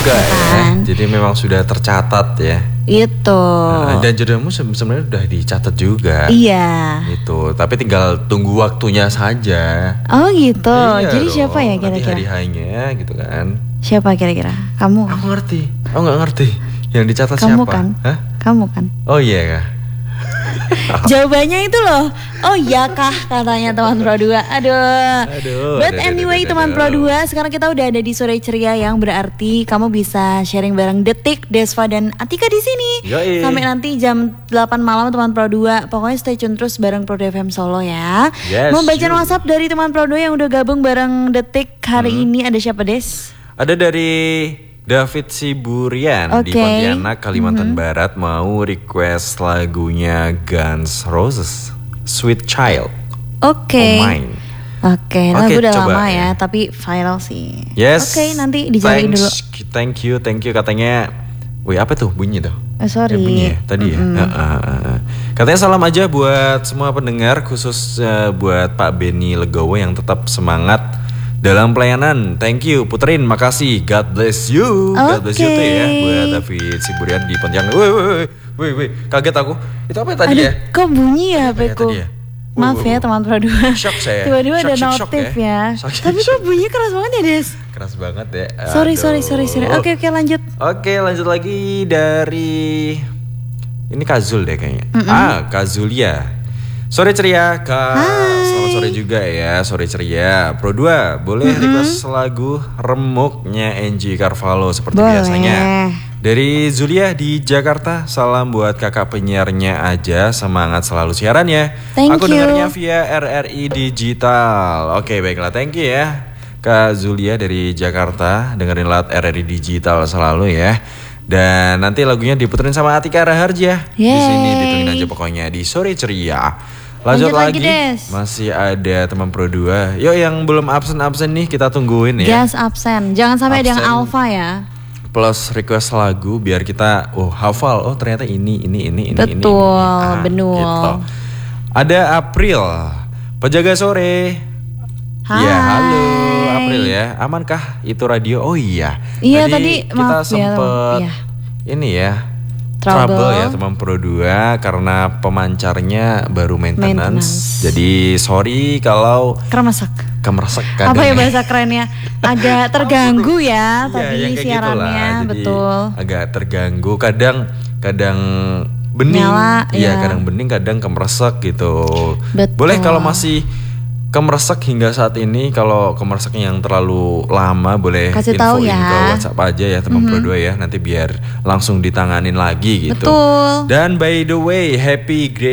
juga kan? ya. Jadi memang sudah tercatat ya. Itu. Dan jodohmu sebenarnya udah dicatat juga. Iya. Itu, tapi tinggal tunggu waktunya saja. Oh gitu. Iya Jadi dong, siapa ya nanti kira-kira? hari hanya gitu kan. Siapa kira-kira? Kamu? Aku ngerti. Oh nggak ngerti. Yang dicatat Kamu siapa? kan? Hah? Kamu kan? Oh iya kah? Jawabannya itu loh. Oh iya kah katanya teman Pro 2. Aduh. But anyway teman Pro 2, sekarang kita udah ada di Sore Ceria yang berarti kamu bisa sharing bareng Detik, Desva dan Atika di sini. Yoi. Sampai nanti jam 8 malam teman Pro 2. Pokoknya stay tune terus bareng Pro 2 FM Solo ya. Yes, Membacakan you. WhatsApp dari teman Pro 2 yang udah gabung bareng Detik hari ini ada siapa, Des? Ada dari David Siburian di Oke. Pontianak, Kalimantan Barat mau request lagunya Guns Roses, Sweet Child. Oke. Oh mine. Oke, Oke, lagu udah coba lama ya. ya, tapi viral sih. Yes. Oke, nanti dicariin dulu. Thank you katanya. Wih, apa tuh bunyi tuh? Sorry. Bunyi ya tadi ya. Katanya salam aja buat semua pendengar, khusus buat Pak Beni Legowo yang tetap semangat dalam pelayanan. Thank you Putrin, makasih. God bless you. God bless you tuh ya buat David Siburian di Pontianak. Wih, kaget aku. Itu apa tadi Aduh, ya? kok bunyi ya Apa ya Peku? tadi ya? Maaf ya teman Pro 2. Shock saya. Tiba-tiba ada Shock notif ya. Shock. Tapi kok bunyi keras banget ya, Des? Keras banget ya. Sorry. Aduh. Oke, lanjut. Oke, lanjut lagi dari ini Kazul deh kayaknya. Kazulia. Sore ceria, Kak. Selamat sore juga ya. Sore ceria. Pro 2, boleh request lagu Remuknya Angie Carvalho seperti Boleh. biasanya. Dari Zulia di Jakarta, salam buat kakak penyiarnya aja, semangat selalu siarannya. Thank Aku you. dengarnya via RRI Digital. Oke, baiklah, thank you ya Kak Zulia dari Jakarta, dengerin lewat RRI Digital selalu ya. Dan nanti lagunya diputerin sama Atika Raharja. Di sini ditungguin aja pokoknya di Sore Ceria. Lanjut lagi Des. masih ada teman Pro 2. Yuk yang belum absen-absen nih kita tungguin ya. Gas absen. Jangan sampai ada yang Absen. alpha ya. Plus request lagu biar kita hafal. Oh ternyata ini. Betul, benul. Gitu. Ada April, penjaga sore. Hai. Ya halo April ya. Amankah itu radio? Oh iya. Iya, tadi kita maaf ya, sempet iya. ini ya. Trouble Ya teman Pro 2 karena pemancarnya baru maintenance. Jadi sorry kalau kemeresek kadang. Apa ya bahasa kerennya? Agak terganggu ya tadi yang kayak siarannya, gitulah. Jadi betul. agak terganggu, kadang bening. Nyala, Iya, ya. kadang bening, kadang kemeresek gitu. Betul. Boleh kalau masih kemeresek hingga saat ini, kalau kemereseknya yang terlalu lama boleh Kasih tahu infoin ya. ke WhatsApp aja ya teman Pro 2 ya, nanti biar langsung ditanganin lagi gitu. Betul. Dan by the way, happy